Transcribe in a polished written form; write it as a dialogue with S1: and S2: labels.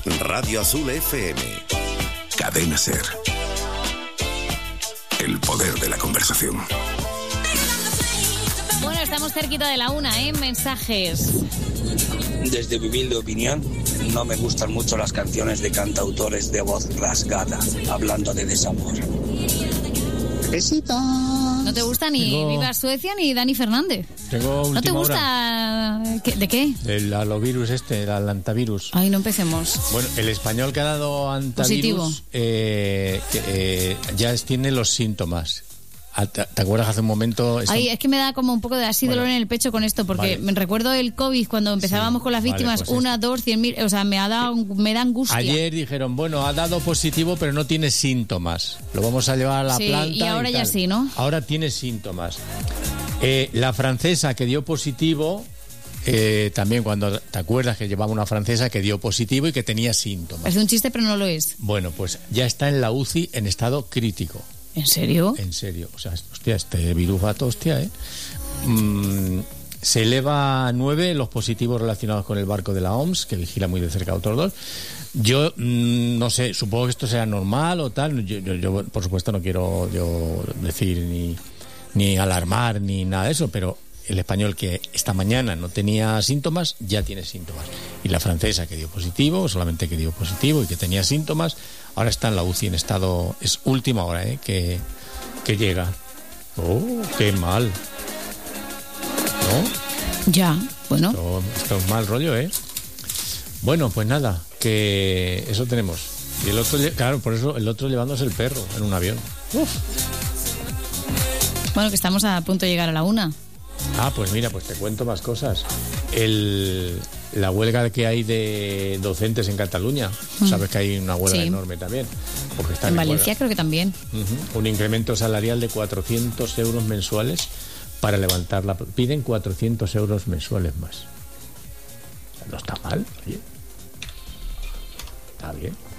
S1: Radio Azul FM.
S2: Cadena SER. El poder de la conversación.
S3: Bueno, estamos cerquita de la 1, mensajes.
S4: Desde mi humilde opinión, no me gustan mucho las canciones de cantautores de voz rasgada, hablando de desamor.
S5: Besito.
S3: ¿No te gusta ni Viva Suecia ni Dani Fernández? ¿No te gusta? ¿De qué?
S6: El alovirus el antavirus.
S3: Ay, no empecemos.
S6: Bueno, el español que ha dado antavirus ya tiene los síntomas. ¿Te acuerdas hace un momento?
S3: Ay, es que me da como un poco de así dolor en el pecho con esto, porque me recuerdo el COVID cuando empezábamos con las víctimas,
S6: pues
S3: 1, 2, 100.000, o sea, me da angustia.
S6: Ayer dijeron, bueno, ha dado positivo, pero no tiene síntomas. Lo vamos a llevar a la planta.
S3: Y ahora ya sí, ¿no?
S6: Ahora tiene síntomas. La francesa que dio positivo, también cuando te acuerdas que llevaba una francesa que dio positivo y que tenía síntomas.
S3: Es un chiste, pero no lo es.
S6: Bueno, pues ya está en la UCI en estado crítico.
S3: ¿En serio?
S6: En serio. O sea, hostia, este virus va hostia, se eleva a 9 los positivos relacionados con el barco de la OMS, que vigila muy de cerca a otros 2. Yo no sé, supongo que esto será normal o tal. Yo por supuesto, no quiero decir ni alarmar ni nada de eso, pero el español que esta mañana no tenía síntomas, ya tiene síntomas. Y la francesa que dio positivo, solamente que dio positivo y que tenía síntomas, ahora está en la UCI en estado... Es última hora, que llega. ¡Oh, qué mal! ¿No?
S3: Ya, bueno.
S6: Esto es mal rollo, Bueno, pues nada, que eso tenemos. Y el otro, claro, por eso el otro llevándose el perro en un avión. Uf.
S3: Bueno, que estamos a punto de llegar a la 1.
S6: Pues mira, pues te cuento más cosas. La huelga que hay de docentes en Cataluña, sabes que hay una huelga enorme también. Porque están
S3: en Valencia creo que también.
S6: Un incremento salarial de 400 euros mensuales para levantarla. Piden 400 euros mensuales más. No está mal, oye. Está bien.